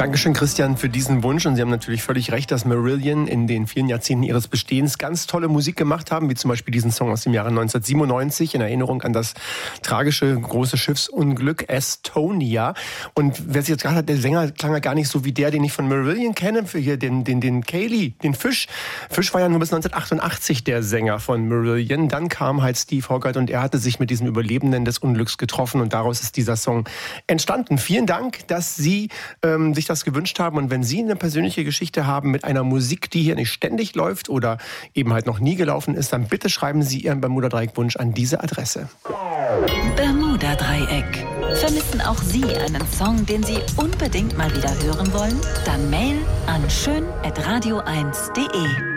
Dankeschön, Christian, für diesen Wunsch. Und Sie haben natürlich völlig recht, dass Marillion in den vielen Jahrzehnten ihres Bestehens ganz tolle Musik gemacht haben, wie zum Beispiel diesen Song aus dem Jahre 1997 in Erinnerung an das tragische große Schiffsunglück Estonia. Und wer sich jetzt gerade hat, der Sänger klang ja gar nicht so wie der, den ich von Marillion kenne, für hier den Cayley, den Fish. Fish war ja nur bis 1988 der Sänger von Marillion. Dann kam halt Steve Hogarth und er hatte sich mit diesem Überlebenden des Unglücks getroffen und daraus ist dieser Song entstanden. Vielen Dank, dass Sie sich das gewünscht haben. Und wenn Sie eine persönliche Geschichte haben mit einer Musik, die hier nicht ständig läuft oder eben halt noch nie gelaufen ist, dann bitte schreiben Sie Ihren Bermuda-Dreieck-Wunsch an diese Adresse. Bermuda-Dreieck. Vermissen auch Sie einen Song, den Sie unbedingt mal wieder hören wollen? Dann Mail an schön@radio1.de.